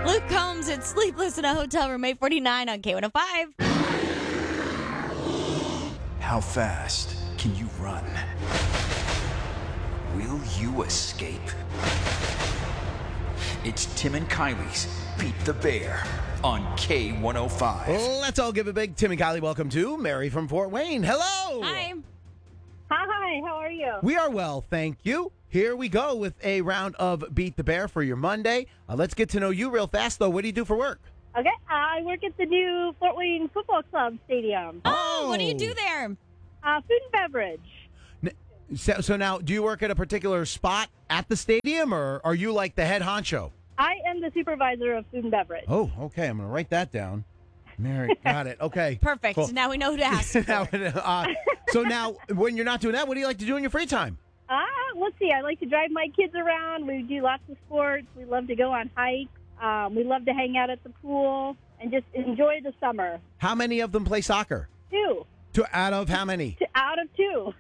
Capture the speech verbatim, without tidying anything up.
Luke Combs, it's Sleepless in a Hotel Room, eight forty-nine on K one oh five. How fast can you run? Will you escape? It's Tim and Kylie's Beat the Bear on K one oh five. Let's all give a big Tim and Kylie welcome to Mary from Fort Wayne. Hello. Hi. Hi, how are you? We are well, thank you. Here we go with a round of Beat the Bear for your Monday. Uh, let's get to know you real fast, though. What do you do for work? Okay, I work at the new Fort Wayne Football Club Stadium. Oh, what do you do there? Uh, food and beverage. N- So, so now, do you work at a particular spot at the stadium, or are you like the head honcho? I am the supervisor of food and beverage. Oh, okay. I'm going to write that down. Mary, got it. Okay. Perfect. Cool. Now we know who to ask for. Now, uh, so now, when you're not doing that, what do you like to do in your free time? Ah, let's see. I like to drive my kids around. We do lots of sports. We love to go on hikes. Um, we love to hang out at the pool and just enjoy the summer. How many of them play soccer? Two. To out of how many? To, out of two.